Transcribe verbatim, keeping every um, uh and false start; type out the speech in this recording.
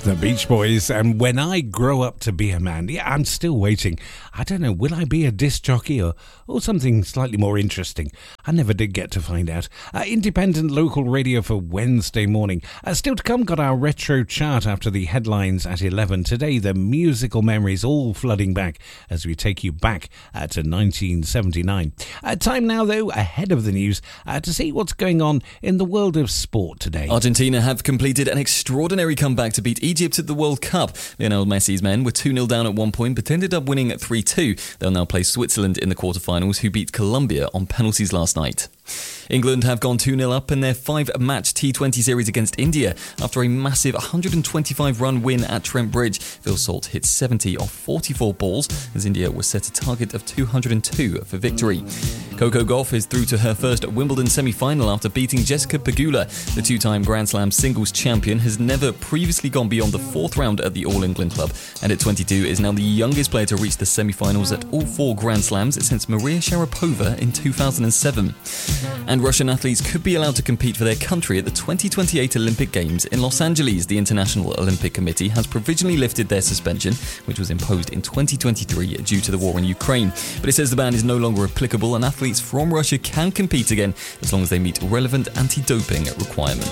The Beach Boys, and When I Grow Up to Be a Man. Yeah, I'm still waiting. I don't know, will I be a disc jockey or, or something slightly more interesting? I never did get to find out. Uh, independent local radio for Wednesday morning. Uh, still to come, got our retro chart after the headlines at eleven. Today, the musical memories all flooding back as we take you back uh, to nineteen seventy-nine. Uh, time now, though, ahead of the news, uh, to see what's going on in the world of sport today. Argentina have completed an extraordinary comeback to beat Egypt at the World Cup. Lionel Messi's men were two nil down at one point but ended up winning at three two. They'll now play Switzerland in the quarterfinals, who beat Colombia on penalties last night. England have gone two nil up in their five-match T twenty series against India after a massive one hundred twenty-five run win at Trent Bridge. Phil Salt hit seventy off forty-four balls as India was set a target of two hundred two for victory. Coco Gauff is through to her first Wimbledon semi-final after beating Jessica Pegula. The two-time Grand Slam singles champion has never previously gone beyond the fourth round at the All England Club, and at twenty-two is now the youngest player to reach the semi-finals at all four Grand Slams since Maria Sharapova in two thousand seven. And Russian athletes could be allowed to compete for their country at the twenty twenty-eight Olympic Games in Los Angeles. The International Olympic Committee has provisionally lifted their suspension, which was imposed in twenty twenty-three due to the war in Ukraine. But it says the ban is no longer applicable and athletes from Russia can compete again as long as they meet relevant anti-doping requirements.